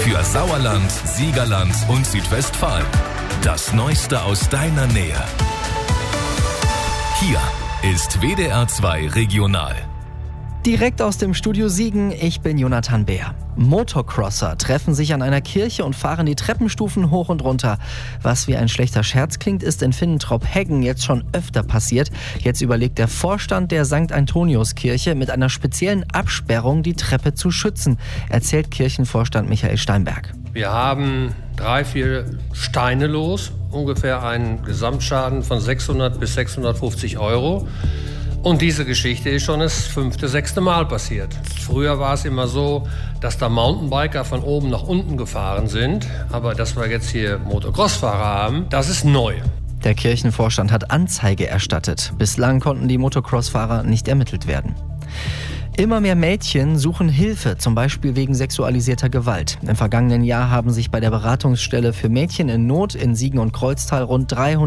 Für Sauerland, Siegerland und Südwestfalen. Das Neueste aus deiner Nähe. Hier ist WDR 2 Regional. Direkt aus dem Studio Siegen, ich bin Jonathan Beer. Motocrosser treffen sich an einer Kirche und fahren die Treppenstufen hoch und runter. Was wie ein schlechter Scherz klingt, ist in Finnentrop-Heggen jetzt schon öfter passiert. Jetzt überlegt der Vorstand der St. Antoniuskirche, mit einer speziellen Absperrung die Treppe zu schützen, erzählt Kirchenvorstand Michael Steinberg. Wir haben 3-4 Steine los, ungefähr einen Gesamtschaden von 600 bis 650 Euro. Und diese Geschichte ist schon das 5., 6. Mal passiert. Früher war es immer so, dass da Mountainbiker von oben nach unten gefahren sind. Aber dass wir jetzt hier Motocross-Fahrer haben, das ist neu. Der Kirchenvorstand hat Anzeige erstattet. Bislang konnten die Motocross-Fahrer nicht ermittelt werden. Immer mehr Mädchen suchen Hilfe, zum Beispiel wegen sexualisierter Gewalt. Im vergangenen Jahr haben sich bei der Beratungsstelle für Mädchen in Not in Siegen und Kreuztal rund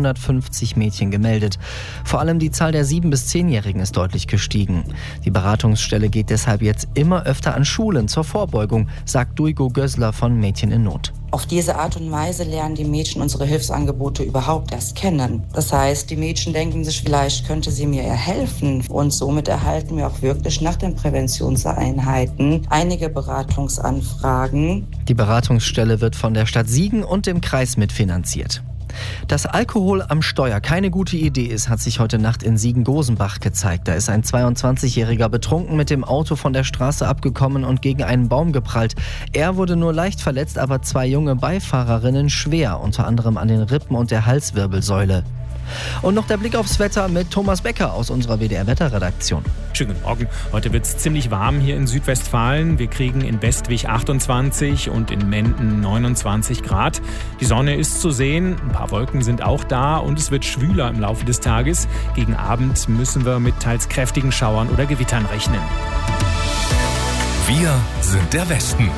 350 Mädchen gemeldet. Vor allem die Zahl der 7- bis 10-Jährigen ist deutlich gestiegen. Die Beratungsstelle geht deshalb jetzt immer öfter an Schulen zur Vorbeugung, sagt Duigo Gößler von Mädchen in Not. Auf diese Art und Weise lernen die Mädchen unsere Hilfsangebote überhaupt erst kennen. Das heißt, die Mädchen denken sich, vielleicht könnte sie mir helfen. Und somit erhalten wir auch wirklich nach den Präventionseinheiten einige Beratungsanfragen. Die Beratungsstelle wird von der Stadt Siegen und dem Kreis mitfinanziert. Dass Alkohol am Steuer keine gute Idee ist, hat sich heute Nacht in Siegen-Gosenbach gezeigt. Da ist ein 22-Jähriger betrunken mit dem Auto von der Straße abgekommen und gegen einen Baum geprallt. Er wurde nur leicht verletzt, aber 2 junge Beifahrerinnen schwer, unter anderem an den Rippen und der Halswirbelsäule. Und noch der Blick aufs Wetter mit Thomas Becker aus unserer WDR-Wetterredaktion. Schönen guten Morgen. Heute wird es ziemlich warm hier in Südwestfalen. Wir kriegen in Bestwig 28 und in Menden 29 Grad. Die Sonne ist zu sehen, ein paar Wolken sind auch da und es wird schwüler im Laufe des Tages. Gegen Abend müssen wir mit teils kräftigen Schauern oder Gewittern rechnen. Wir sind der Westen.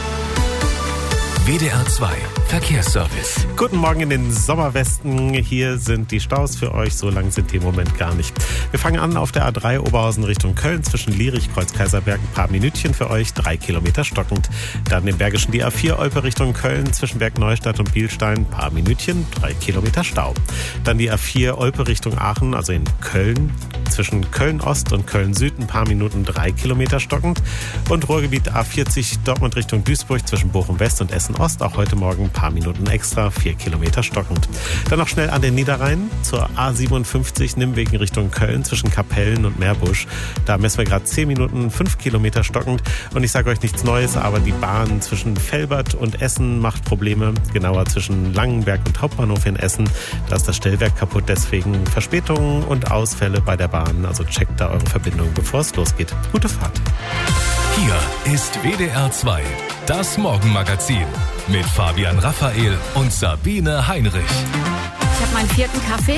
WDR 2 Verkehrsservice. Guten Morgen in den Sommerwesten. Hier sind die Staus für euch. So lang sind die im Moment gar nicht. Wir fangen an auf der A3 Oberhausen Richtung Köln zwischen Lierich, Kreuz-Kaiserberg. Ein paar Minütchen für euch, 3 Kilometer stockend. Dann im Bergischen die A4 Olpe Richtung Köln zwischen Bergneustadt und Bielstein. Ein paar Minütchen, 3 Kilometer Stau. Dann die A4 Olpe Richtung Aachen, also in Köln. Zwischen Köln-Ost und Köln-Süd ein paar Minuten, 3 Kilometer stockend. Und Ruhrgebiet A40 Dortmund Richtung Duisburg zwischen Bochum-West und Essen-Ost. Auch heute Morgen ein paar Minuten extra, 4 Kilometer stockend. Dann noch schnell an den Niederrhein zur A57 Nimwegen Richtung Köln zwischen Kapellen und Meerbusch. Da messen wir gerade 10 Minuten, 5 Kilometer stockend. Und ich sage euch nichts Neues, aber die Bahn zwischen Velbert und Essen macht Probleme. Genauer zwischen Langenberg und Hauptbahnhof in Essen. Da ist das Stellwerk kaputt, deswegen Verspätungen und Ausfälle bei der Bahn. Also checkt da eure Verbindung, bevor es losgeht. Gute Fahrt. Hier ist WDR 2, das Morgenmagazin mit Fabian Raphael und Sabine Heinrich. Ich habe meinen 4. Kaffee.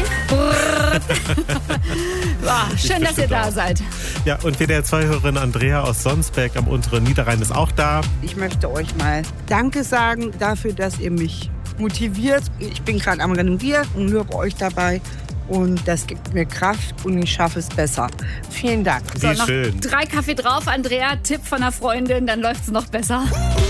Schön, dass ihr da seid. Ja, und WDR 2-Hörerin Andrea aus Sonsberg am unteren Niederrhein ist auch da. Ich möchte euch mal Danke sagen dafür, dass ihr mich motiviert. Ich bin gerade am Renovieren und höre euch dabei. Und das gibt mir Kraft und ich schaffe es besser. Vielen Dank. So, noch 3 Kaffee drauf, Andrea. Tipp von einer Freundin, dann läuft es noch besser.